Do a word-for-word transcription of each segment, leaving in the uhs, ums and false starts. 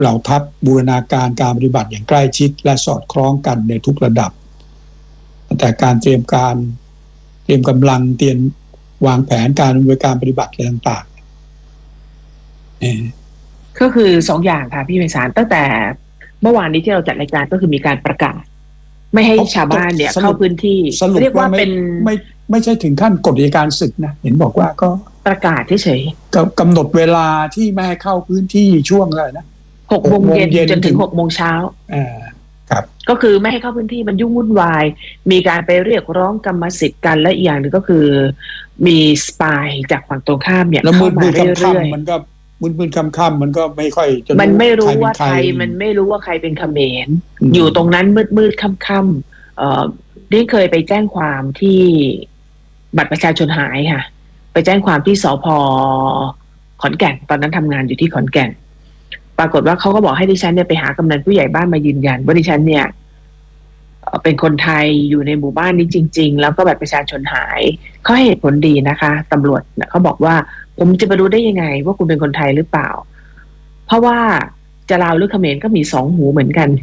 เหล่าทัพบูรณาการการปฏิบัติอย่างใกล้ชิดและสอดคล้องกันในทุกระดับแต่การเตรียมการเตรียมกำลังเตรียมวางแผนการดำเนินการปฏิบัติอะไรต่างๆก็คือสองอย่างค่ะพี่ไพศาลตั้งแต่เมื่อวานนี้ที่เราจัดรายการก็คือมีการประกาศไม่ให้ชาวบ้านเนี่ยเข้าพื้นที่เรียกว่าเป็นไม่ไม่ใช่ถึงขั้นกฎอัยการศึกนะเห็นบอกว่าก็ประกาศเฉยๆกำหนดเวลาที่ไม่ให้เข้าพื้นที่ช่วงอะไรนะหกโมงเย็นจนถึงหกโมงเช้าอ่าครับก็คือไม่ให้เข้าพื้นที่มันยุ่งวุ่นวายมีการไปเรียกร้องกรรมสิทธิ์กันและอีกอย่างหนึ่งก็คือมีสปายจากฝั่งตรงข้ามเนี่ยเข้ามาเรื่อยๆมันก็มืดๆค่ำๆมันก็ไม่ค่อยจะมันไม่รู้ว่าใครมันไม่รู้ว่าใครเป็นเขมรอยู่ตรงนั้นมืดๆค่ำๆเอ่อได้เคยไปแจ้งความที่บัตรประชาชนหายค่ะไปแจ้งความที่สภ.ขอนแก่นตอนนั้นทำงานอยู่ที่ขอนแก่นปรากฏว่าเขาก็บอกให้ดิฉันเนี่ยไปหากำนันผู้ใหญ่บ้านมายืนยันว่าดิฉันเนี่ยเป็นคนไทยอยู่ในหมู่บ้านนี้จริงๆแล้วก็บัตรประชาชนหายเขาให้เหตุผลดีนะคะตำรวจเขาบอกว่าผมจะไปรู้ได้ยังไงว่าคุณเป็นคนไทยหรือเปล่าเพราะว่าจะลาวหรือเขมรก็มีสองหูเหมือนกัน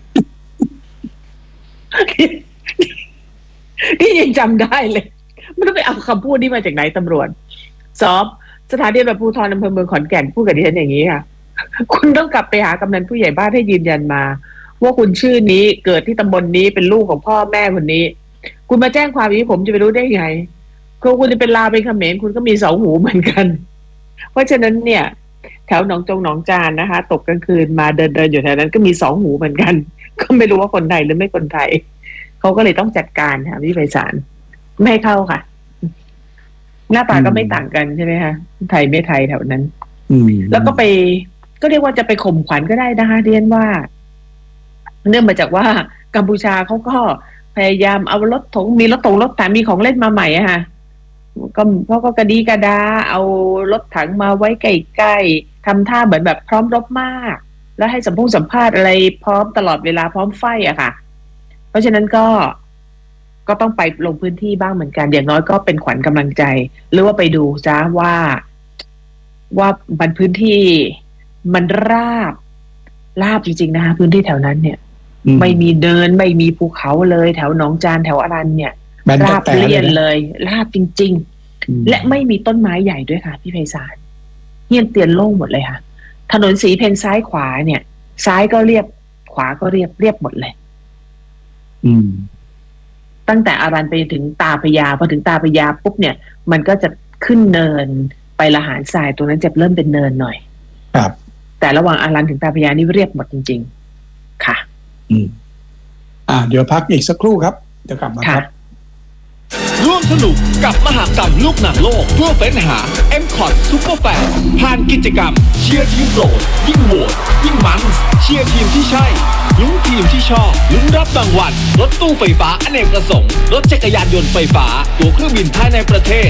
ที่ยังจำได้เลยไม่ต้องไปเอาคำพูดนี้มาจากไหนตำรวจสอบสถานีตำรวจภูธรอำเภอเมืองขอนแก่นพูดกับดิฉันอย่างนี้ค่ะคุณต้องกลับไปหากำนันผู้ใหญ่บ้านให้ยืนยันมาว่าคุณชื่อนี้เกิดที่ตำบล น, นี้เป็นลูกของพ่อแม่คนนี้คุณมาแจ้งความนี้ผมจะไปรู้ได้ไงก็คุณจะเป็นลาวเป็นเขมรคุณก็มีสองหูเหมือนกันเพราะฉะนั้นเนี่ยแถวหนองจงหนองจานนะคะตกกลางคืนมาเดินเดินอยู่แถวนั้นก็มีสองหูเหมือนกันก็ไม่รู้ว่าคนไทยหรือไม่คนไทยเขาก็เลยต้องจัดการค่ะพี่ไพศาลไม่ให้เข้าค่ะหน้าตาก็ไม่ต่างกันใช่ไหมคะไทยไม่ไทยแถวนั้นแล้วก็ไปก็เรียกว่าจะไปข่มขวัญก็ได้นะคะเรียนว่าเนื่องมาจากว่ากัมพูชาเขาก็พยายามเอารถถงมีรถถงรถถังมีของเล่นมาใหม่อะค่ะก็เขาก็กระดีกระดาเอารถถังมาไว้ใกล้ๆทำท่าเหมือนแบบพร้อมรบมากแล้วให้สัมภาษณ์สัมภาษณ์อะไรพร้อมตลอดเวลาพร้อมไฟอะค่ะเพราะฉะนั้นก็ก็ต้องไปลงพื้นที่บ้างเหมือนกันอย่างน้อยก็เป็นขวัญกำลังใจหรือว่าไปดูจ้าว่าว่าบรรพื้นที่มันราบราบจริงๆนะคะพื้นที่แถวนั้นเนี่ยไม่มีเดินไม่มีภูเขาเลยแถวหนองจานแถวอรัญเนี่ยราบเรียนเลยราบจริงๆและไม่มีต้นไม้ใหญ่ด้วยค่ะพี่ไพศาลเหี้ยนเตียนโล่งหมดเลยค่ะถนนสีเพนซ้ายขวาเนี่ยซ้ายก็เรียบขวาก็เรียบเรียบหมดเลยอืมตั้งแต่อารัญไปถึงตาพญาพอถึงตาพญาปุ๊บเนี่ยมันก็จะขึ้นเนินไปละหารทรายตรงนั้นจะเริ่มเป็นเนินหน่อยครับแต่ระหว่างอารัญถึงตาพญานี่เรียบหมดจริงๆค่ะอืมอ่าเดี๋ยวพักอีกสักครู่ครับเดี๋ยวกลับมาครับร่วมสนุกกับมหกรรมลูกหนังโลกเพื่อเฟ้นหา เอ็ม คอท Super Fan ผ่านกิจกรรมเชียร์ทีมโปรดยิ่งโหวตยิ่งมันเชียร์ทีมที่ใช่ลุ้นทีมที่ชอบลุ้นรับรางวัลรถตู้ไฟฟ้าอเนกประสงค์รถจักรยานยนต์ไฟฟ้าตั๋วเครื่องบินภายในประเทศ